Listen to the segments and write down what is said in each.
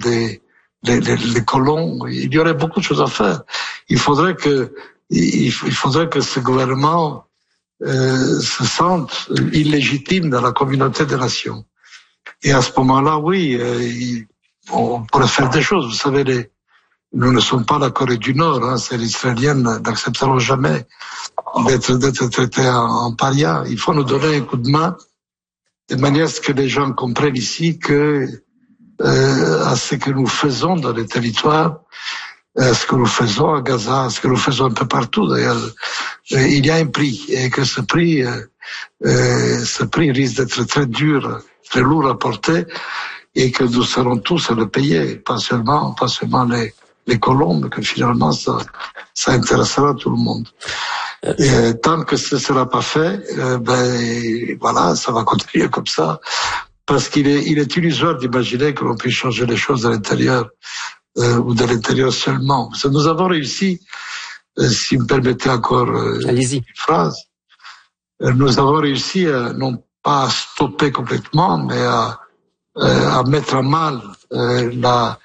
les colons. Il y aurait beaucoup de choses à faire. Il faudrait que ce gouvernement se sente illégitime dans la communauté des nations. Et à ce moment-là, oui, on pourrait faire des choses. Vous savez, nous ne sommes pas la Corée du Nord, hein, les Israéliens n'accepteront jamais d'être traités en paria. Il faut nous donner un coup de main de manière à ce que les gens comprennent ici que à ce que nous faisons dans les territoires, à ce que nous faisons à Gaza, à ce que nous faisons un peu partout d'ailleurs, il y a un prix et que ce prix risque d'être très dur, très lourd à porter et que nous serons tous à le payer, pas seulement les colons, mais que finalement ça intéressera tout le monde. Et tant que ce ne sera pas fait, voilà, ça va continuer comme ça, parce qu'il est illusoire d'imaginer que l'on puisse changer les choses à l'intérieur ou de l'intérieur seulement. Nous avons réussi, si vous me permettez encore une phrase, nous avons réussi non pas à stopper complètement, mais à mettre à mal la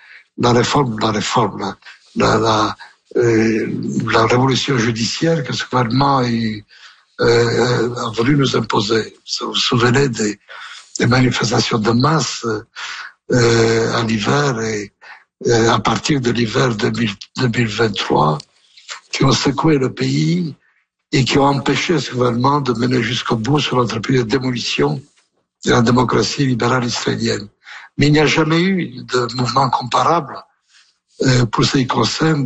révolution judiciaire que ce gouvernement a voulu nous imposer. Vous vous souvenez des manifestations de masse à l'hiver et à partir de l'hiver 2023 qui ont secoué le pays et qui ont empêché ce gouvernement de mener jusqu'au bout sur l'entreprise de démolition de la démocratie libérale israélienne. Mais il n'y a jamais eu de mouvement comparable pour ce qui concerne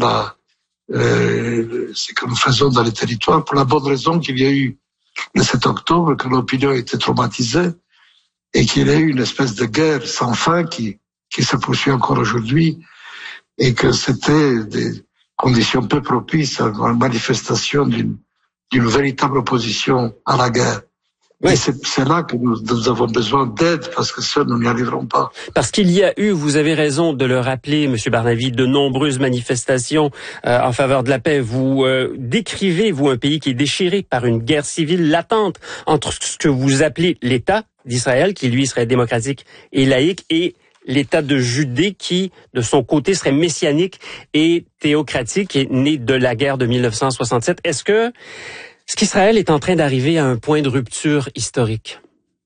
ce que nous faisons dans les territoires, pour la bonne raison qu'il y a eu le 7 octobre, que l'opinion était traumatisée et qu'il y a eu une espèce de guerre sans fin qui se poursuit encore aujourd'hui et que c'était des conditions peu propices à une manifestation d'une véritable opposition à la guerre. Oui. Et c'est là que nous avons besoin d'aide, parce que seuls nous n'y arriverons pas. Parce qu'il y a eu, vous avez raison de le rappeler, Monsieur Barnavi, de nombreuses manifestations en faveur de la paix. Vous décrivez, vous, un pays qui est déchiré par une guerre civile latente entre ce que vous appelez l'État d'Israël, qui lui serait démocratique et laïque, et l'État de Judée qui, de son côté, serait messianique et théocratique, et né de la guerre de 1967. Est-ce qu'Israël est en train d'arriver à un point de rupture historique?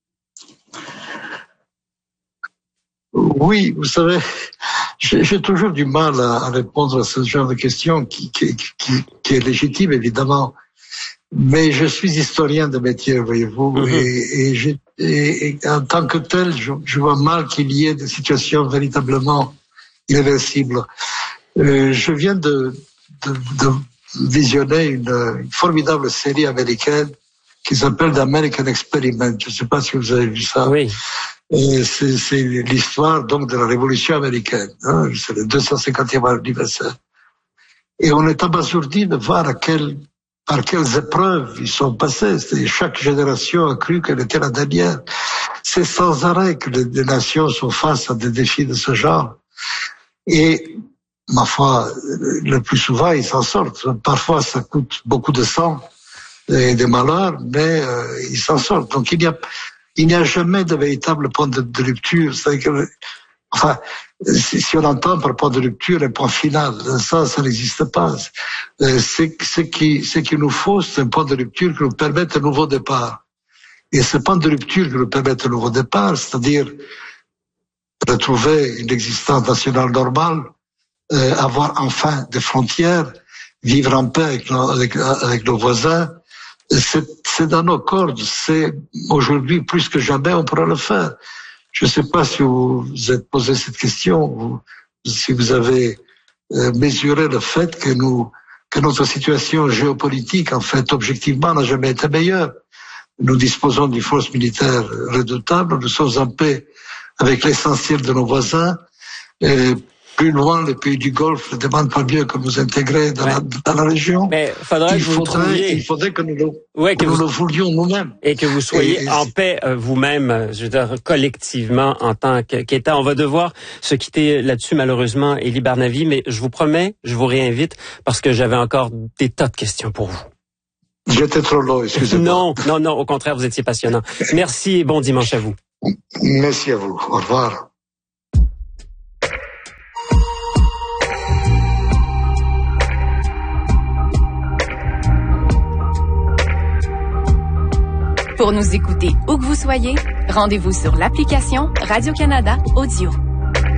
Oui, vous savez, j'ai toujours du mal à répondre à ce genre de questions qui est légitime, évidemment. Mais je suis historien de métier, voyez-vous, et en tant que tel, je vois mal qu'il y ait des situations véritablement irréversibles. Je viens de visionner une formidable série américaine qui s'appelle The American Experiment. Je ne sais pas si vous avez vu ça. Oui. C'est l'histoire donc de la Révolution américaine. Hein, c'est le 250e anniversaire. Et on est abasourdi de voir par quelles épreuves ils sont passés. Chaque génération a cru qu'elle était la dernière. C'est sans arrêt que les nations sont face à des défis de ce genre. Et ma foi, le plus souvent, ils s'en sortent. Parfois, ça coûte beaucoup de sang et de malheur, mais ils s'en sortent. Donc, il n'y a jamais de véritable point de rupture. C'est-à-dire que, enfin, si on entend par point de rupture un point final, ça n'existe pas. Ce qu'il nous faut, c'est un point de rupture qui nous permette un nouveau départ. Et ce point de rupture qui nous permette un nouveau départ, c'est-à-dire retrouver une existence nationale normale, avoir enfin des frontières, vivre en paix avec nos voisins, c'est dans nos cordes. C'est aujourd'hui plus que jamais on pourra le faire. Je ne sais pas si vous vous êtes posé cette question, si vous avez mesuré le fait que notre situation géopolitique, en fait, objectivement, n'a jamais été meilleure. Nous disposons d'une force militaire redoutable, nous sommes en paix avec l'essentiel de nos voisins. Plus loin, les pays du Golfe ne demandent pas mieux que nous intégrer dans la région. Mais il faudrait que nous le voulions nous-mêmes. Et que vous soyez en paix vous-même, je veux dire, collectivement, en tant qu'État. On va devoir se quitter là-dessus, malheureusement, Élie Barnavi, mais je vous promets, je vous réinvite, parce que j'avais encore des tas de questions pour vous. J'étais trop long, excusez-moi. Non, au contraire, vous étiez passionnant. Merci et bon dimanche à vous. Merci à vous. Au revoir. Pour nous écouter où que vous soyez, rendez-vous sur l'application Radio-Canada Audio.